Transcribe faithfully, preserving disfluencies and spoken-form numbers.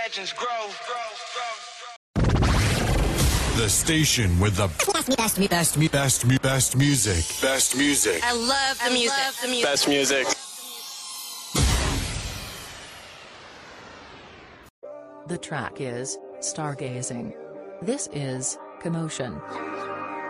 legends grow. The station with the best, best, best, best, best music. Best music. I love the I music. Love the music. Best music. The track is Stargazing. This is Commotion.